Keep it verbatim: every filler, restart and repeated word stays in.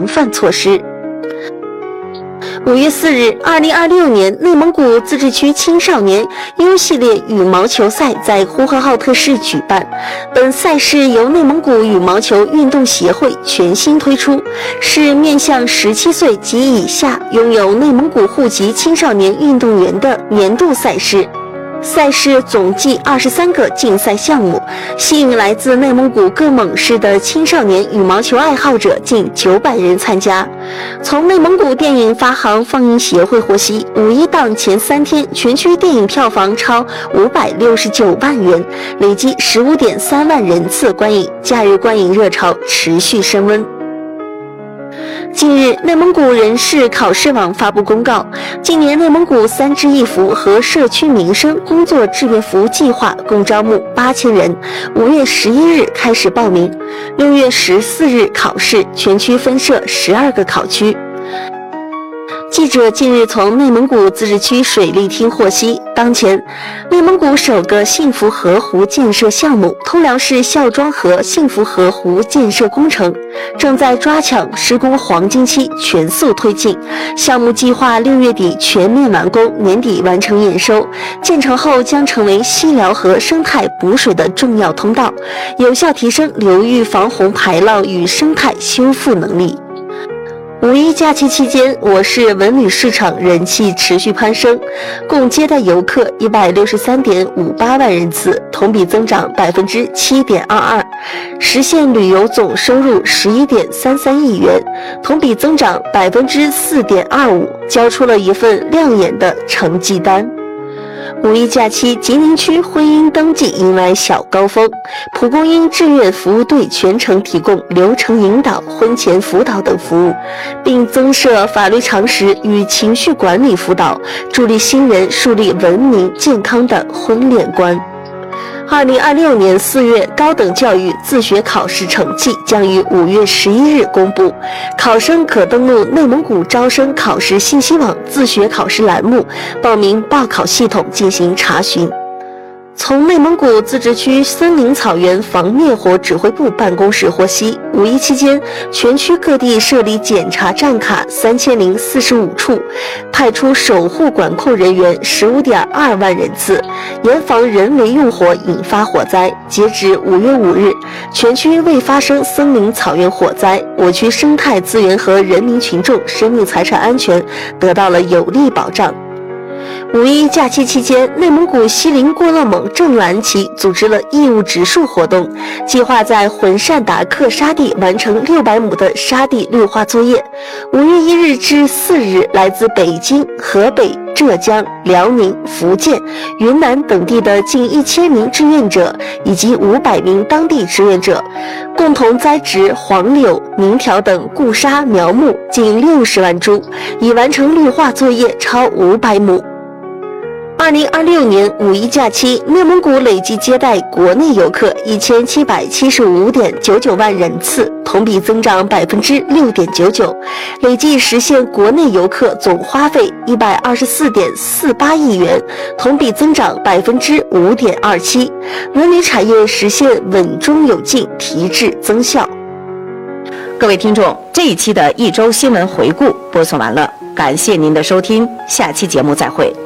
防范措施。五月四日，二零二六年内蒙古自治区青少年 U 系列羽毛球赛在呼和浩特市举办。本赛事由内蒙古羽毛球运动协会全新推出，是面向十七岁及以下拥有内蒙古户籍青少年运动员的年度赛事。赛事总计二十三个竞赛项目，吸引来自内蒙古各省市的青少年羽毛球爱好者近九百人参加。从内蒙古电影发行放映协会获悉，五一档前三天全区电影票房超五百六十九万元，累计十五点三万人次观影，假日观影热潮持续升温。近日，内蒙古人事考试网发布公告，今年内蒙古三支一扶和社区民生工作志愿服务计划共招募八千人，五月十一日开始报名，六月十四日考试，全区分设十二个考区。记者近日从内蒙古自治区水利厅获悉，当前内蒙古首个幸福河湖建设项目通辽市孝庄河幸福河湖建设工程正在抓抢施工黄金期，全速推进。项目计划六月底全面完工，年底完成验收。建成后将成为西辽河生态补水的重要通道，有效提升流域防洪排涝与生态修复能力。五一假期期间，我市文旅市场人气持续攀升，共接待游客一百六十三点五八万人次，同比增长百分之七点二二，实现旅游总收入十一点三三亿元，同比增长百分之四点二五，交出了一份亮眼的成绩单。五一假期，吉林区婚姻登记迎来小高峰，蒲公英志愿服务队全程提供流程引导、婚前辅导等服务，并增设法律常识与情绪管理辅导，助力新人树立文明健康的婚恋观。二零二六年四月高等教育自学考试成绩将于五月十一日公布，考生可登录内蒙古招生考试信息网自学考试栏目报名报考系统进行查询。从内蒙古自治区森林草原防灭火指挥部办公室获悉，五一期间，全区各地设立检查站卡三千零四十五处，派出守护管控人员十五点二万人次，严防人为用火引发火灾。截止五月五日，全区未发生森林草原火灾，我区生态资源和人民群众生命财产安全得到了有力保障。五一假期期间，内蒙古锡林郭勒盟正蓝旗组织了义务植树活动，计划在浑善达克沙地完成六百亩的沙地绿化作业。五月一日至四日，来自北京、河北、浙江、辽宁、福建、云南等地的近一千名志愿者以及五百名当地志愿者，共同栽植黄柳、鸣条等固沙苗木近六十万株，已完成绿化作业超五百亩。二零二六年五一假期，内蒙古累计接待国内游客一千七百七十五点九九万人次，同比增长百分之六点九九，累计实现国内游客总花费一百二十四点四八亿元，同比增长百分之五点二七。文旅产业实现稳中有进，提质增效。 各位听众，这一期的一周新闻回顾播送完了，感谢您的收听，下期节目再会。